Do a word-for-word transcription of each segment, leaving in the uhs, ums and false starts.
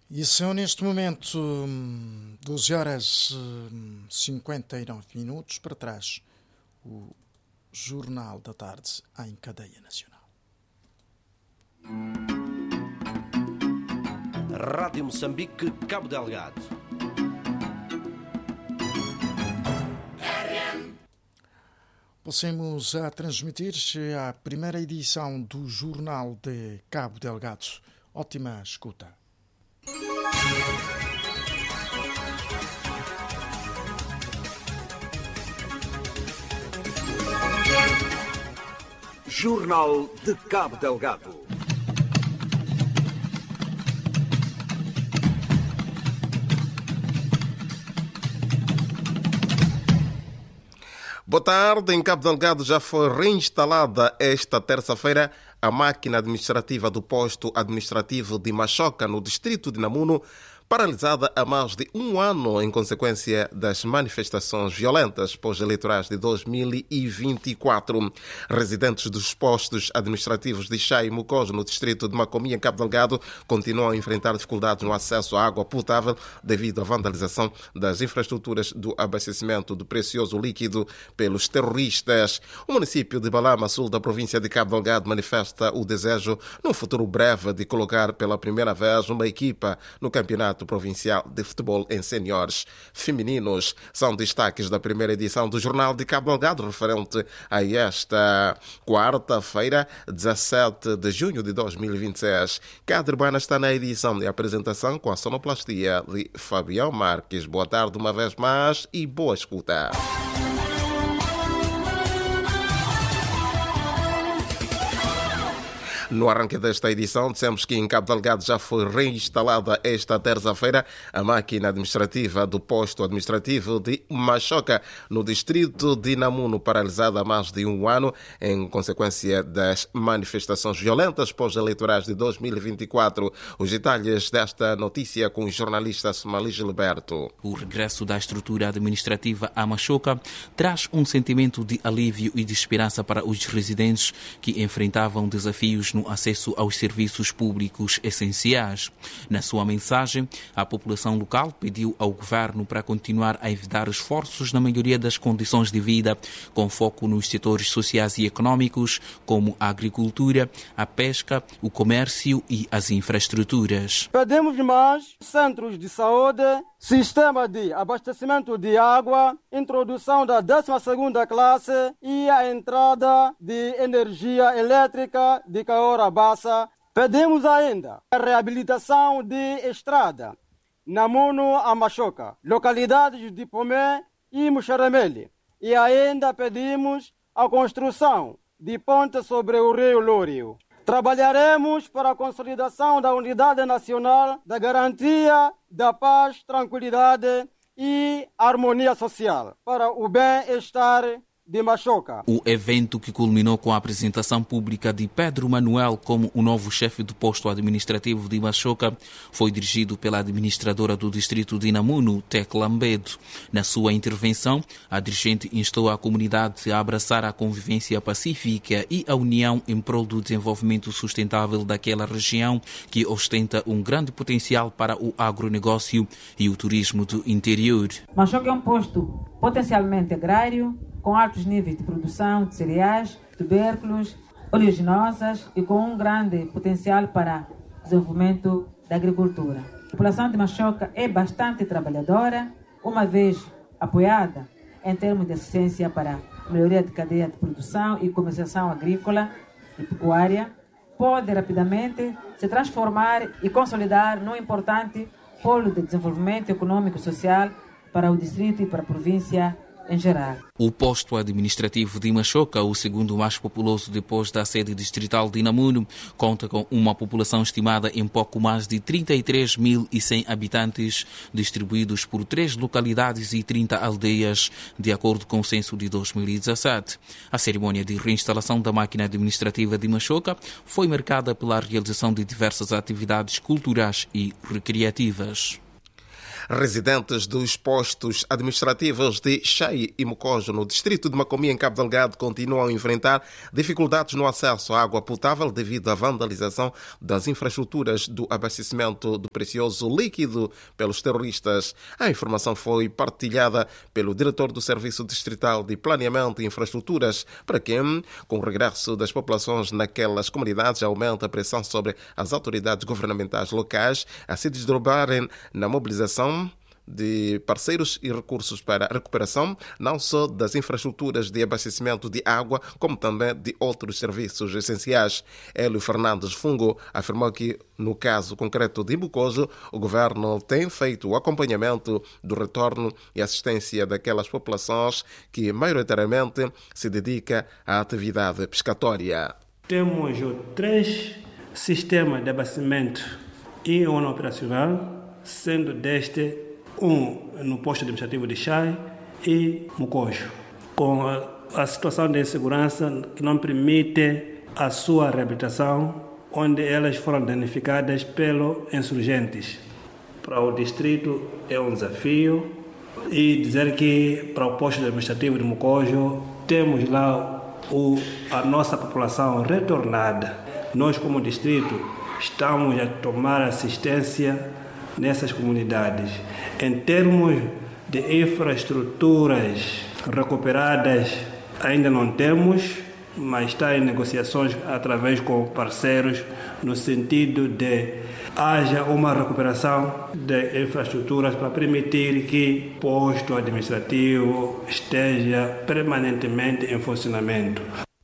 E são neste momento doze horas e cinquenta e nove minutos para trás. O Jornal da Tarde em cadeia nacional. Rádio Moçambique, Cabo Delgado. Passemos a transmitir a primeira edição do Jornal de Cabo Delgado. Ótima escuta. Jornal de Cabo Delgado. Boa tarde. Em Cabo Delgado já foi reinstalada esta terça-feira a máquina administrativa do posto administrativo de Machoca, no distrito de Namuno, paralisada há mais de um ano em consequência das manifestações violentas pós-eleitorais de dois mil e vinte e quatro. Residentes dos postos administrativos de Chá e Mucos, no distrito de Macomia, em Cabo Delgado, continuam a enfrentar dificuldades no acesso à água potável devido à vandalização das infraestruturas do abastecimento do precioso líquido pelos terroristas. O município de Balama, sul da província de Cabo Delgado, manifesta o desejo, num futuro breve, de colocar pela primeira vez uma equipa no campeonato provincial de futebol em séniores femininos. São destaques da primeira edição do Jornal de Cabo Delgado, referente a esta quarta-feira, dezassete de junho de dois mil e vinte e seis. Cádia Urbana está na edição de apresentação com a sonoplastia de Fabião Marques. Boa tarde uma vez mais e boa escuta. No arranque desta edição, dissemos que em Cabo Delgado já foi reinstalada esta terça-feira a máquina administrativa do posto administrativo de Machoca, no distrito de Namuno, paralisada há mais de um ano em consequência das manifestações violentas pós-eleitorais de dois mil e vinte e quatro. Os detalhes desta notícia com o jornalista Somali Gilberto. O regresso da estrutura administrativa a Machoca traz um sentimento de alívio e de esperança para os residentes que enfrentavam desafios no acesso aos serviços públicos essenciais. Na sua mensagem, a população local pediu ao governo para continuar a evitar esforços na melhoria das condições de vida, com foco nos setores sociais e econômicos, como a agricultura, a pesca, o comércio e as infraestruturas. Pedimos mais centros de saúde, sistema de abastecimento de água, introdução da décima segunda classe e a entrada de energia elétrica de Caora Bassa. Pedimos ainda a reabilitação de estrada Namuno a Machoca, localidades de Pomé e Muxeremele. E ainda pedimos a construção de ponte sobre o rio Lório. Trabalharemos para a consolidação da unidade nacional, da garantia da paz, tranquilidade e harmonia social, para o bem-estar de Machoca. O evento, que culminou com a apresentação pública de Pedro Manuel como o novo chefe do posto administrativo de Machoca, foi dirigido pela administradora do distrito de Namuno, Tecla Ambedo. Na sua intervenção, a dirigente instou a comunidade a abraçar a convivência pacífica e a união em prol do desenvolvimento sustentável daquela região, que ostenta um grande potencial para o agronegócio e o turismo do interior. Machoca é um posto potencialmente agrário, com altos níveis de produção de cereais, tubérculos, oleaginosas e com um grande potencial para o desenvolvimento da agricultura. A população de Machoca é bastante trabalhadora, uma vez apoiada em termos de assistência para a melhoria de cadeia de produção e comercialização agrícola e pecuária, pode rapidamente se transformar e consolidar num importante polo de desenvolvimento econômico e social para o distrito e para a província em geral. O posto administrativo de Machoca, o segundo mais populoso depois da sede distrital de Namuno, conta com uma população estimada em pouco mais de trinta e três mil e cem habitantes, distribuídos por três localidades e trinta aldeias, de acordo com o censo de dois mil e dezassete. A cerimônia de reinstalação da máquina administrativa de Machoca foi marcada pela realização de diversas atividades culturais e recreativas. Residentes dos postos administrativos de Xai e Mocojo, no distrito de Macomia, em Cabo Delgado, continuam a enfrentar dificuldades no acesso à água potável devido à vandalização das infraestruturas do abastecimento do precioso líquido pelos terroristas. A informação foi partilhada pelo diretor do Serviço Distrital de Planeamento e Infraestruturas, para quem, com o regresso das populações naquelas comunidades, aumenta a pressão sobre as autoridades governamentais locais a se desdobrarem na mobilização de parceiros e recursos para a recuperação não só das infraestruturas de abastecimento de água, como também de outros serviços essenciais. Hélio Fernandes Fungo afirmou que, no caso concreto de Mocojo, o governo tem feito o acompanhamento do retorno e assistência daquelas populações que, maioritariamente, se dedica à atividade pescatória. Temos três sistemas de abastecimento em um operacional, sendo deste um no posto administrativo de Xai e Mocojo, com a, a situação de insegurança que não permite a sua reabilitação, onde elas foram danificadas pelos insurgentes. Para o distrito é um desafio, e dizer que para o posto administrativo de Mocojo temos lá o, a nossa população retornada. Nós, como distrito, estamos a tomar assistência nessas comunidades. Em termos de infraestruturas recuperadas, ainda não temos, mas está em negociações através com parceiros, no sentido de haja uma recuperação de infraestruturas para permitir que o posto administrativo esteja permanentemente em funcionamento.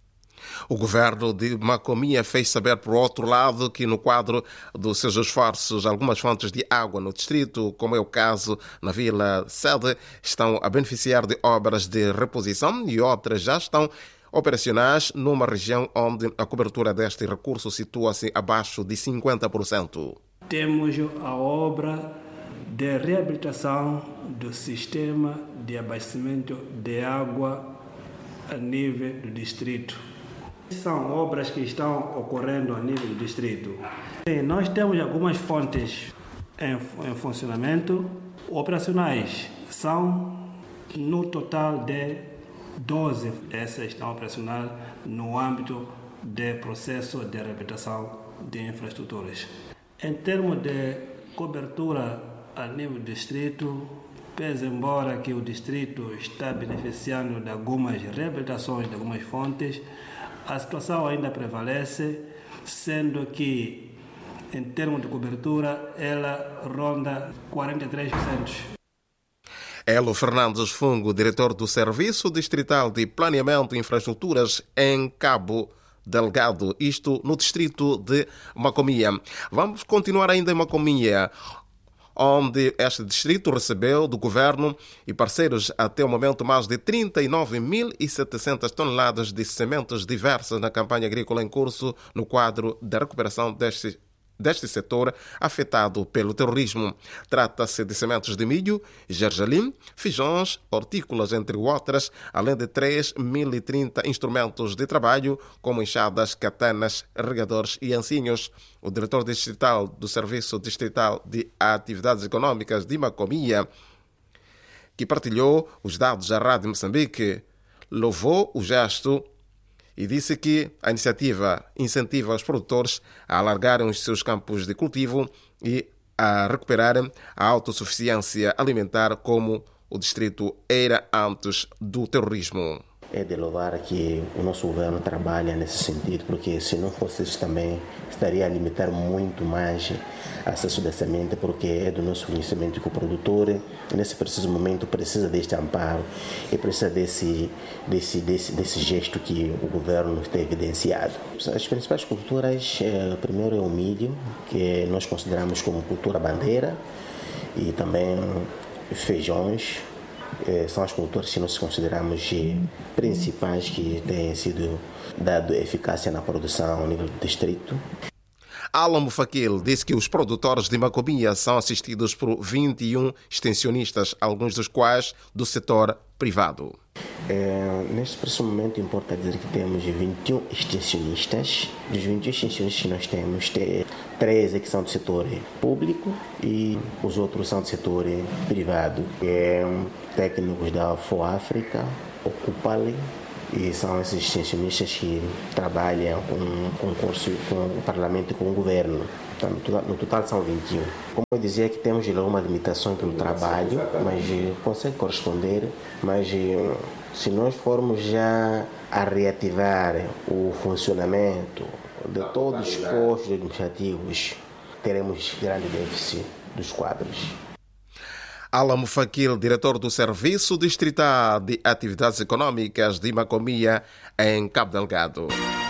O governo de Macomia fez saber, por outro lado, que no quadro dos seus esforços, algumas fontes de água no distrito, como é o caso na Vila Sede, estão a beneficiar de obras de reposição e outras já estão operacionais numa região onde a cobertura deste recurso situa-se abaixo de cinquenta por cento. Temos a obra de reabilitação do sistema de abastecimento de água a nível do distrito. São obras que estão ocorrendo a nível do distrito. E nós temos algumas fontes em, em funcionamento. Operacionais são no total de doze. Essas estão operacionais no âmbito do processo de reabilitação de infraestruturas. Em termos de cobertura a nível do distrito, pese embora que o distrito está beneficiando de algumas reabilitações de algumas fontes, a situação ainda prevalece, sendo que, em termos de cobertura, ela ronda quarenta e três por cento. Hélio Fernandes Fungo, diretor do Serviço Distrital de Planeamento e Infraestruturas em Cabo Delgado, isto no distrito de Macomia. Vamos continuar ainda em Macomia, onde este distrito recebeu do governo e parceiros até o momento mais de trinta e nove mil e setecentas toneladas de sementes diversas na campanha agrícola em curso no quadro da recuperação deste deste setor afetado pelo terrorismo. Trata-se de sementes de milho, gergelim, feijões, hortícolas, entre outras, além de três mil e trinta instrumentos de trabalho, como enxadas, katanas, regadores e ancinhos. O diretor distrital do Serviço Distrital de Atividades Econômicas de Macomia, que partilhou os dados à Rádio Moçambique, louvou o gesto e disse que a iniciativa incentiva os produtores a alargarem os seus campos de cultivo e a recuperarem a autossuficiência alimentar como o distrito era antes do terrorismo. É de louvar que o nosso governo trabalha nesse sentido, porque se não fosse isso também estaria a limitar muito mais o acesso da semente, porque é do nosso conhecimento que o produtor, nesse preciso momento, precisa deste amparo e precisa desse, desse, desse, desse gesto que o governo tem evidenciado. As principais culturas, é, primeiro é o milho, que nós consideramos como cultura bandeira, e também feijões. São as culturas que nós consideramos principais que têm sido dado eficácia na produção ao nível do distrito. Alan Mufaquil disse que os produtores de Macomia são assistidos por vinte e um extensionistas, alguns dos quais do setor privado. É, neste preciso momento importa dizer que temos vinte e um extensionistas. Dos vinte e um extensionistas que nós temos, tem treze que são do setor público e os outros são do setor privado. É, técnicos da FOAfrica, Ocupale, e são esses extensionistas que trabalham com concurso com o Parlamento e com o Governo. Então, no, total, no total são vinte e um. Como eu dizia que temos alguma limitação pelo trabalho, mas consegue corresponder, mas se nós formos já a reativar o funcionamento de todos os postos administrativos, teremos grande déficit dos quadros. Alamo Fakil, diretor do Serviço Distrital de Atividades Econômicas de Macomia, em Cabo Delgado.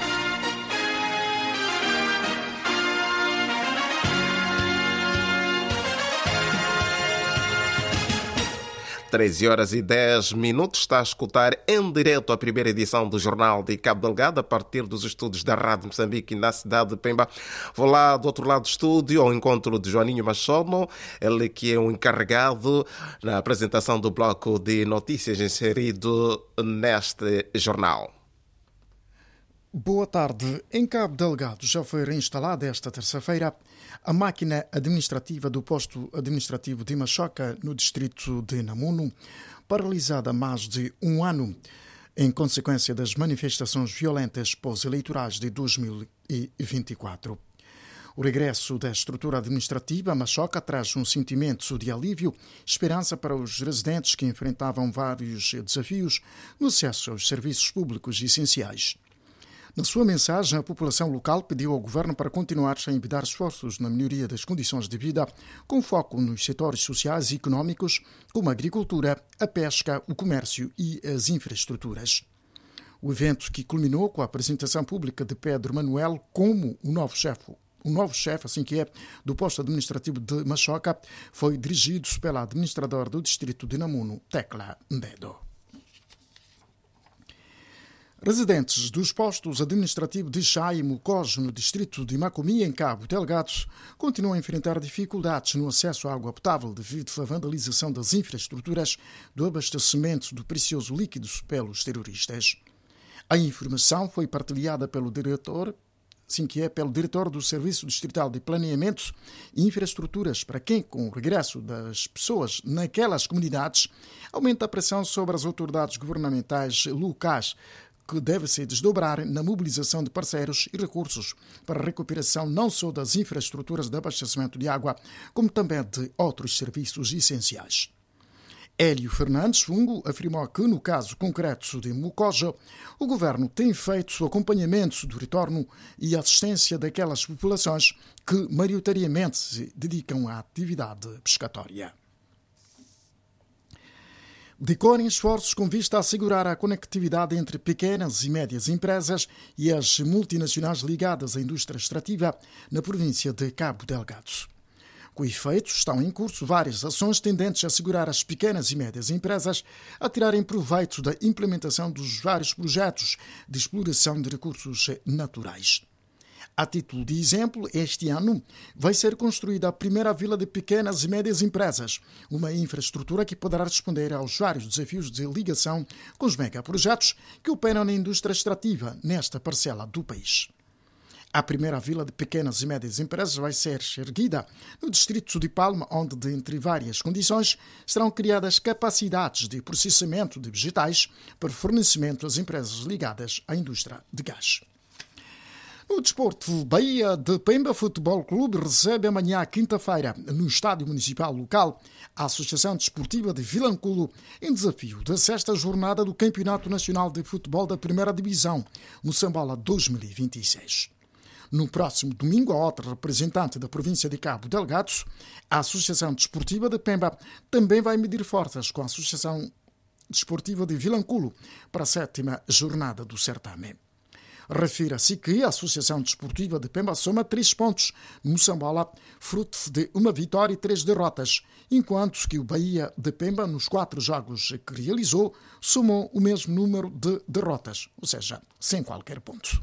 treze horas e dez minutos, está a escutar em direto a primeira edição do Jornal de Cabo Delgado, a partir dos estúdios da Rádio Moçambique na cidade de Pemba. Vou lá do outro lado do estúdio ao encontro de Joaninho Machono, ele que é o encarregado na apresentação do bloco de notícias inserido neste jornal. Boa tarde. Em Cabo Delgado já foi reinstalada esta terça-feira a máquina administrativa do posto administrativo de Machoca, no distrito de Namuno, paralisada há mais de um ano, em consequência das manifestações violentas pós-eleitorais de dois mil e vinte e quatro. O regresso da estrutura administrativa a Machoca traz um sentimento de alívio e esperança para os residentes que enfrentavam vários desafios no acesso aos serviços públicos essenciais. Na sua mensagem, a população local pediu ao governo para continuar a empenhar esforços na melhoria das condições de vida, com foco nos setores sociais e económicos, como a agricultura, a pesca, o comércio e as infraestruturas. O evento, que culminou com a apresentação pública de Pedro Manuel como o novo chefe, o novo chefe, assim que é, do posto administrativo de Machoca, foi dirigido pela administradora do distrito de Namuno, Tecla Mbedo. Residentes dos postos administrativos de Chá e Mucojo, no distrito de Macomia, em Cabo Delgado, continuam a enfrentar dificuldades no acesso à água potável devido à vandalização das infraestruturas do abastecimento do precioso líquido pelos terroristas. A informação foi partilhada pelo diretor, assim que é, pelo diretor do Serviço Distrital de Planeamento e Infraestruturas, para quem, com o regresso das pessoas naquelas comunidades, aumenta a pressão sobre as autoridades governamentais locais, que deve se desdobrar na mobilização de parceiros e recursos para a recuperação não só das infraestruturas de abastecimento de água, como também de outros serviços essenciais. Hélio Fernandes Fungo afirmou que, no caso concreto de Mucojo, o governo tem feito o acompanhamento do retorno e assistência daquelas populações que maioritariamente se dedicam à atividade pescatória. Decorrem esforços com vista a assegurar a conectividade entre pequenas e médias empresas e as multinacionais ligadas à indústria extrativa na província de Cabo Delgado. Com efeito, estão em curso várias ações tendentes a assegurar as pequenas e médias empresas a tirarem proveito da implementação dos vários projetos de exploração de recursos naturais. A título de exemplo, este ano vai ser construída a primeira vila de pequenas e médias empresas, uma infraestrutura que poderá responder aos vários desafios de ligação com os megaprojetos que operam na indústria extrativa nesta parcela do país. A primeira vila de pequenas e médias empresas vai ser erguida no distrito de Palma, onde, de, entre várias condições, serão criadas capacidades de processamento de vegetais para fornecimento às empresas ligadas à indústria de gás. O desporto, Bahia de Pemba Futebol Clube recebe amanhã, quinta-feira, no Estádio Municipal Local, a Associação Desportiva de Vilanculo, em desafio da sexta jornada do Campeonato Nacional de Futebol da Primeira Divisão, Moçambola dois mil e vinte e seis. No próximo domingo, a outra representante da província de Cabo Delgado, a Associação Desportiva de Pemba, também vai medir forças com a Associação Desportiva de Vilanculo para a sétima jornada do certame. Refira-se que a Associação Desportiva de Pemba soma três pontos no Moçambola, fruto de uma vitória e três derrotas, enquanto que o Bahia de Pemba, nos quatro jogos que realizou, somou o mesmo número de derrotas, ou seja, sem qualquer ponto.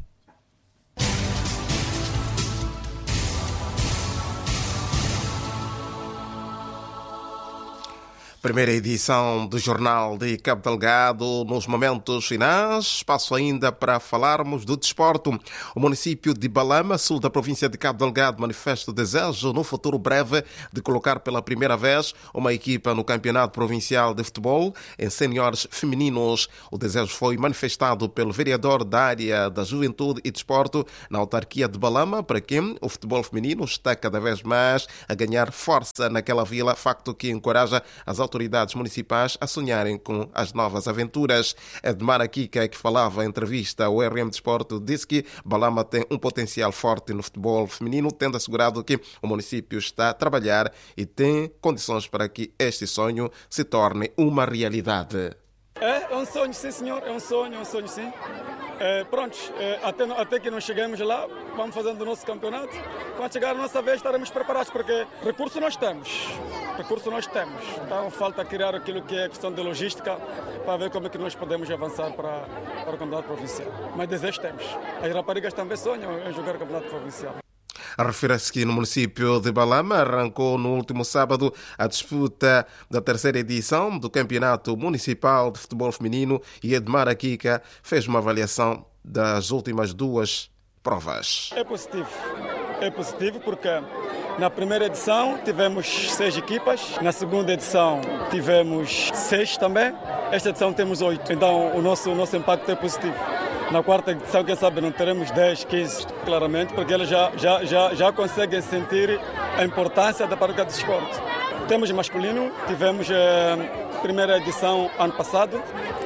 Primeira edição do Jornal de Cabo Delgado. Nos momentos finais, passo ainda para falarmos do desporto. O município de Balama, sul da província de Cabo Delgado, manifesta o desejo, no futuro breve, de colocar pela primeira vez uma equipa no Campeonato Provincial de Futebol em séniores femininos. O desejo foi manifestado pelo vereador da área da Juventude e Desporto na autarquia de Balama, para quem o futebol feminino está cada vez mais a ganhar força naquela vila, facto que encoraja as autoridades municipais a sonharem com as novas aventuras. Edmar Akika, que falava em entrevista ao R M Desporto, disse que Balama tem um potencial forte no futebol feminino, tendo assegurado que o município está a trabalhar e tem condições para que este sonho se torne uma realidade. É, é um sonho, sim, senhor. É um sonho, é um sonho, sim. É, prontos, é, até, até que nós chegamos lá, vamos fazendo o nosso campeonato. Quando chegar a nossa vez, estaremos preparados, porque recursos nós temos. Recursos nós temos. Então, falta criar aquilo que é questão de logística para ver como é que nós podemos avançar para, para o campeonato provincial. Mas desejo temos. As raparigas também sonham em jogar o campeonato provincial. Refere-se que no município de Balama arrancou no último sábado a disputa da terceira edição do Campeonato Municipal de Futebol Feminino e Edmar Akika fez uma avaliação das últimas duas provas. É positivo. É positivo porque na primeira edição tivemos seis equipas, na segunda edição tivemos seis também, esta edição temos oito. Então o nosso, o nosso impacto é positivo. Na quarta edição, quem sabe, não teremos dez, quinze, claramente, porque eles já, já, já, já conseguem sentir a importância da prática do esporte. Temos masculino, tivemos a primeira edição ano passado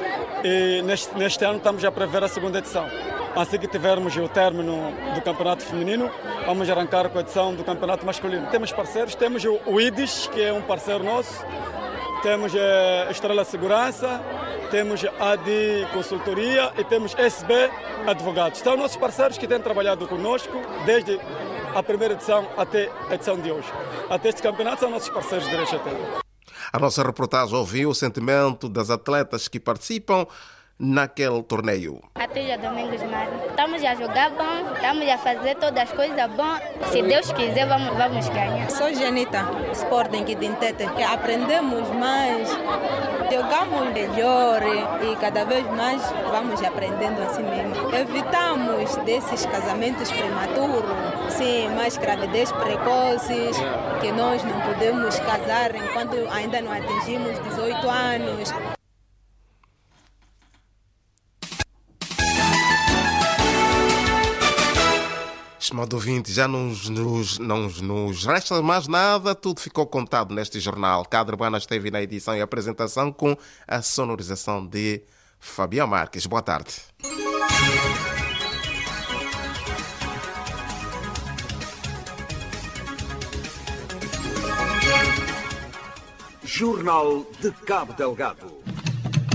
e neste, neste ano estamos a prever a segunda edição. Assim que tivermos o término do campeonato feminino, vamos arrancar com a edição do campeonato masculino. Temos parceiros, temos o I D I S, que é um parceiro nosso, temos a Estrela Segurança, temos a A D I Consultoria e temos S B Advogados. São nossos parceiros que têm trabalhado conosco desde a primeira edição até a edição de hoje. Até este campeonato são nossos parceiros de direito até. A nossa reportagem ouviu o sentimento das atletas que participam naquele torneio. Até Domingos Mário. Estamos a jogar bom, estamos a fazer todas as coisas bom. Se Deus quiser, vamos, vamos ganhar. Sou Janita, Sporting de Intete. Aprendemos mais, jogamos melhor e cada vez mais vamos aprendendo assim mesmo. Evitamos desses casamentos prematuros, sim, mais gravidez precoces, que nós não podemos casar enquanto ainda não atingimos dezoito anos. Estimado ouvinte, já não nos, não nos resta mais nada, tudo ficou contado neste jornal. Cadre Bana esteve na edição e apresentação com a sonorização de Fabião Marques. Boa tarde. Jornal de Cabo Delgado.